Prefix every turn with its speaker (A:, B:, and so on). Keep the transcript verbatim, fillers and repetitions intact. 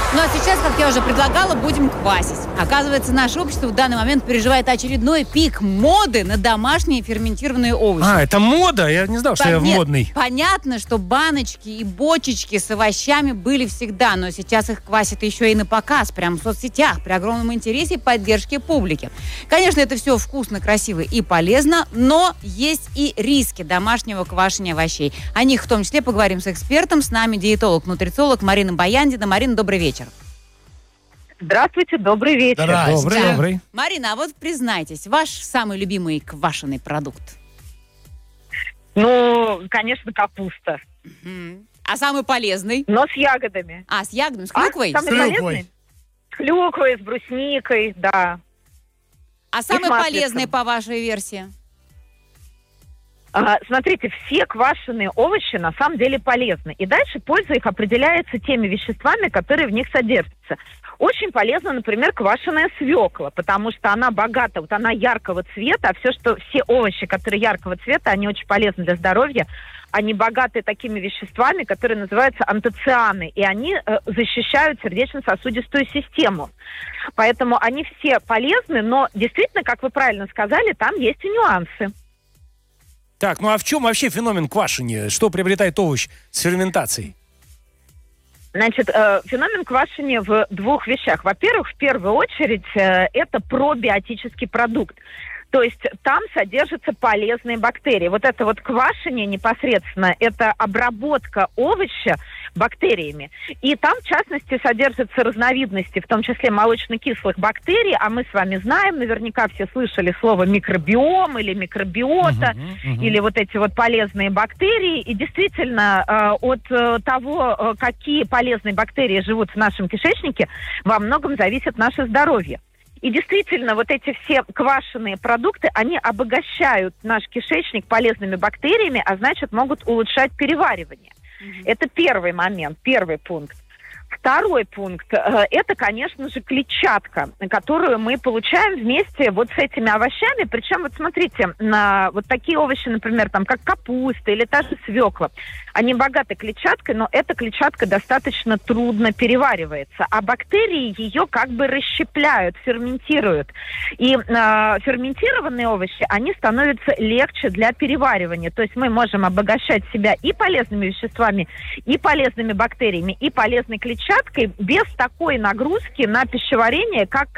A: Ну а сейчас, как я уже предлагала, будем квасить. Оказывается, наше общество в данный момент переживает очередной пик моды на домашние ферментированные овощи.
B: А, это мода? Я не знал, что я
A: Нет,
B: модный.
A: понятно, что баночки и бочечки с овощами были всегда, но сейчас их квасят еще и на показ, прямо в соцсетях, при огромном интересе и поддержке публики. Конечно, это все вкусно, красиво и полезно, но есть и риски домашнего квашения овощей. О них в том числе поговорим с экспертом. С нами диетолог-нутрициолог Марина Баяндина. Марина, добрый вечер.
C: Здравствуйте, добрый вечер.
B: Здравствуйте. Добрый,
A: Да.
B: добрый.
A: Марина, а вот признайтесь, ваш самый любимый квашеный продукт?
C: Ну, конечно, капуста.
A: Мгм. А самый полезный?
C: Но с ягодами.
A: А, с ягодами, с клюквой?
C: А, самый
B: С клюквой.
C: полезный? С клюквой, с брусникой, да.
A: А самый
C: маслицем.
A: полезный по вашей версии?
C: А, смотрите, все квашеные овощи на самом деле полезны. И дальше польза их определяется теми веществами, которые в них содержатся. Очень полезна, например, квашеная свекла, потому что она богата, вот она яркого цвета, а все, что, все овощи, которые яркого цвета, они очень полезны для здоровья. Они богаты такими веществами, которые называются антоцианы, и они э, защищают сердечно-сосудистую систему. Поэтому они все полезны, но действительно, как вы правильно сказали, там есть и нюансы.
B: Так, ну а в чем вообще феномен квашения? Что приобретает овощ с ферментацией?
C: Значит, э, феномен квашения в двух вещах. Во-первых, в первую очередь, э, это пробиотический продукт. То есть там содержатся полезные бактерии. Вот это вот квашение непосредственно, это обработка овоща бактериями. И там, в частности, содержатся разновидности, в том числе молочно-кислых бактерий. А мы с вами знаем, наверняка все слышали слово микробиом или микробиота,
B: Угу, угу.
C: или вот эти вот полезные бактерии. И действительно, э, от э, того, э, какие полезные бактерии живут в нашем кишечнике, во многом зависит наше здоровье. И действительно, вот эти все квашеные продукты, они обогащают наш кишечник полезными бактериями, а значит, могут улучшать переваривание. Mm-hmm. Это первый момент, первый пункт. Второй пункт э, – это, конечно же, клетчатка, которую мы получаем вместе вот с этими овощами. Причем, вот смотрите, на вот такие овощи, например, там, как капуста или та же свекла, они богаты клетчаткой, но эта клетчатка достаточно трудно переваривается. А бактерии ее как бы расщепляют, ферментируют. И э, ферментированные овощи, они становятся легче для переваривания. То есть мы можем обогащать себя и полезными веществами, и полезными бактериями, и полезной клетчаткой без такой нагрузки на пищеварение, как